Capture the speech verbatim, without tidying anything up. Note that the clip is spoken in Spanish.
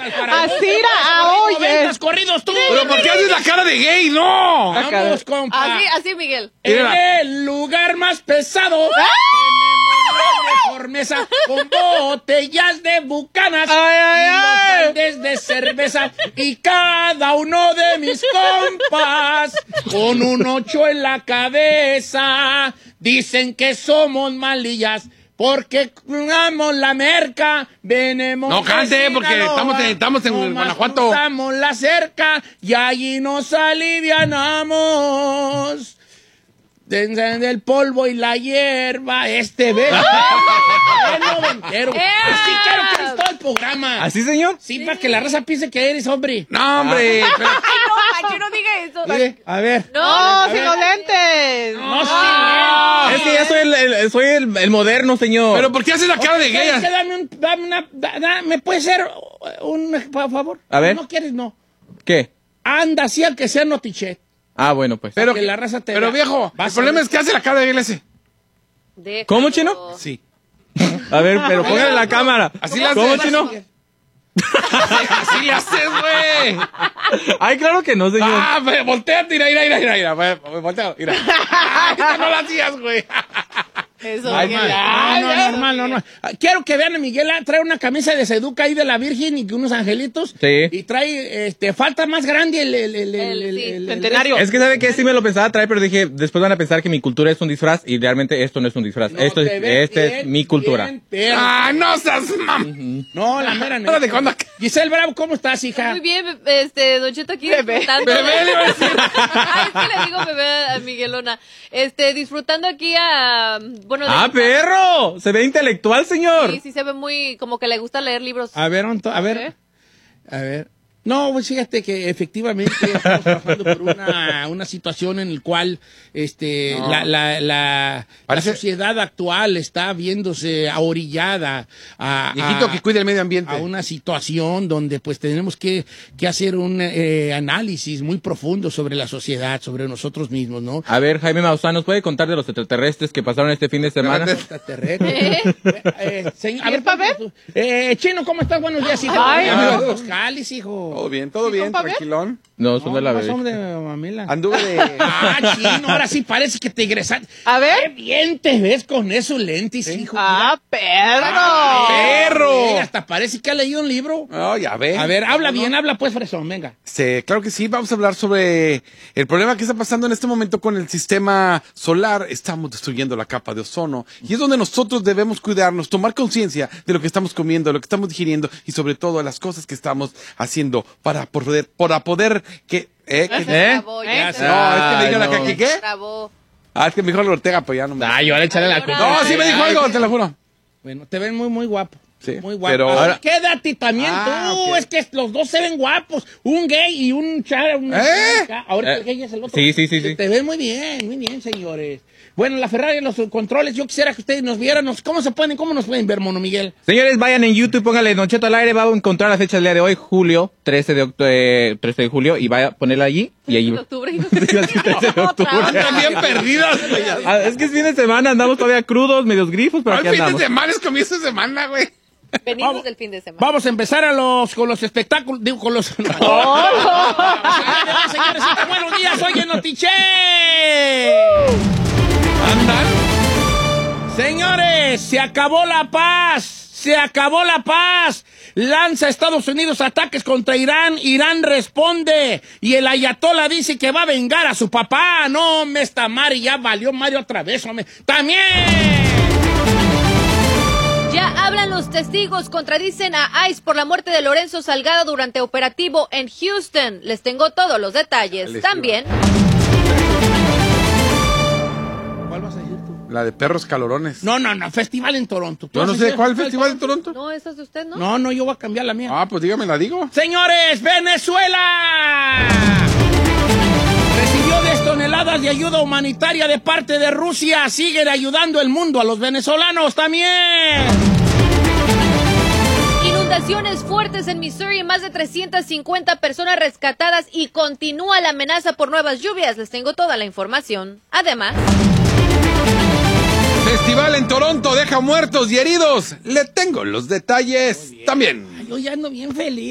Así era, oye. corridos tú. Pero ¿por qué haces la cara de gay? No. Vamos, compa. Así, así, Miguel. En el lugar más pesado tenemos la mejor mesa con botellas de bucanas Ay, ay, y ay. los baldes de cerveza y cada uno de mis compas con un ocho en la cabeza dicen que somos malillas porque jugamos la merca, venemos. No cante, de porque Sinaloa, estamos en- estamos en nomás Guanajuato. cruzamos la cerca y allí nos alivianamos. Desde el polvo y la hierba, este ve. Es noventero. Así quiero que es todo el programa. ¿Así, señor? Sí, para que la raza piense que eres hombre. No, hombre. pero- Ay, no, Pancho, no diga eso. Mire, a ver. No, No, A sin ver. los lentes. No, sí. Es que ya soy el, el- soy el, el moderno, señor. Pero ¿por qué haces la cara de gay? ¿Sabes qué? Dame un, dame una, da- da- ¿me puede ser un por favor? A ver. No quieres, no. ¿Qué? Anda, así al que sea notichet. Ah, bueno, pues. Pero, que la raza te pero vea. viejo, Vas el problema a ver. es que hace la cara de gay ese. Déjalo. ¿Cómo, chino? Sí. A ver, pero póngale la cámara. Así la ¿Cómo, haces. chino? Así le haces, güey. Ay, claro que no, señor. Ah, ve, volteate, mira, mira, mira, mira, mira, ve, voltea, mira. Ah, esta no la hacías, güey. Eso, Ay, Miguel. no, no, normal, normal. Quiero que vean a Miguel, ah, trae una camisa de Seduca ahí de la Virgen y que unos angelitos. Sí. Y trae, este, falta más grande el... el, el, el, El- sí. el- el- Centenario. Es que, ¿sabe qué? Sí me lo pensaba traer, pero dije, después van a pensar que mi cultura es un disfraz y realmente esto no es un disfraz. No, esto es, te ves esta es bien, mi cultura. bien, perro. Ah, no seas mam. No, la mera Ahora de cuándo acá. Giselle Bravo, ¿cómo estás, hija? Muy bien, be- este, Don Cheto aquí Bebé. disfrutando. Bebé, le iba a decir. Ay, es que le digo bebé a Miguelona. Este, disfrutando aquí a, bueno. de- ¡Ah, perro! Se ve intelectual, señor. Sí, sí se ve muy, como que le gusta leer libros. A ver, Onto, a ver. ¿Eh? A ver. No, pues fíjate que efectivamente estamos pasando por una, una situación en la cual este, No. la, la, la, Parece- la sociedad actual está viéndose ahorillada a, Viejito a- que cuide el medio ambiente. a una situación donde pues tenemos que, que hacer un eh, análisis muy profundo sobre la sociedad, sobre nosotros mismos, ¿no? A ver, Jaime Maussan, ¿nos puede contar de los extraterrestres que pasaron este fin de semana? Extraterrestre. Eh, señor, a ver, pa' ver? tú- eh, Chino, ¿cómo estás? Buenos días, hijo. Ay, Amigos, no. los Jalis, hijo. Todo bien, todo bien, compa, ver? tranquilón. No, son de la No, bebé. son de mamila. Anduve de... Ah, Chino, ahora sí parece que te egresaste. A ver. Qué bien te ves con esos lentes, hijo. Ah, perro. perro. Sí, hasta parece que ha leído un libro. No, ya ve. A ver, habla bien, habla pues, fresón, venga. Sí, claro que sí, vamos a hablar sobre el problema que está pasando en este momento con el sistema solar. Estamos destruyendo la capa de ozono y es donde nosotros debemos cuidarnos, tomar conciencia de lo que estamos comiendo, de lo que estamos digiriendo y sobre todo de las cosas que estamos haciendo para poder, para poder que... ¿Eh? ¿Qué- Se ¿Eh? trabó, ya ¿Eh? se No, es que me dijo la Ay, que, no. que- ¿qué? trabó. Ah, es que me dijo el Ortega, pues ya no me... Ay, yo le echaré la culpa. No, sí me dijo algo, te lo juro. Bueno, te ven muy, muy guapo. Sí, Muy guapo. pero- Ahora, quédate también Ah, tú. ok. Es que los dos se ven guapos. Un gay y un char. Un ¿Eh? Ahorita Eh, el gay es el otro. sí, sí, sí, sí. Te ven muy bien, muy bien, señores. Bueno, la Ferrari en los controles, yo quisiera que ustedes nos vieran. nos- ¿Cómo se pueden, cómo nos pueden ver, Mono Miguel? Señores, vayan en YouTube, póngale Don Cheto al aire, va a encontrar la fecha del día de hoy, julio, trece de, oct- eh, trece de julio, y vaya a ponerla allí, y ahí... En octubre. trece de octubre. Están bien perdidas, güey. Ah, es que es fin de semana, andamos todavía crudos, medios grifos, pero Al aquí fin de andamos. semana es comienzo de semana, güey. Venimos Vamos. del fin de semana. Vamos a empezar a los, con los espectáculos. Digo, con los. Señores, señores, buenos días, oye, Notiche. Andan. Señores, se acabó la paz. Se acabó la paz. Lanza Estados Unidos ataques contra Irán. Irán responde. Y el ayatollah dice que va a vengar a su papá. No, me está Mari, ya valió Mario otra vez, hombre. También. Ya hablan los testigos, contradicen a ICE por la muerte de Lorenzo Salgado durante operativo en Houston. Les tengo todos los detalles. Dale, También, ¿Cuál vas a decir tú? La de perros calorones. No, no, no, festival en Toronto. ¿Tú Yo no vas a sé decir cuál festival de Toronto. no, esa es de usted, ¿no? No, no, yo voy a cambiar la mía. Ah, pues dígame, la digo. Señores, Venezuela recibió diez toneladas de ayuda humanitaria de parte de Rusia. Siguen ayudando el mundo a los venezolanos también. Inundaciones fuertes en Missouri, más de trescientas cincuenta personas rescatadas y continúa la amenaza por nuevas lluvias. Les tengo toda la información. Además, Festival en Toronto deja muertos y heridos. Le tengo los detalles también. Ay, yo ya ando bien feliz.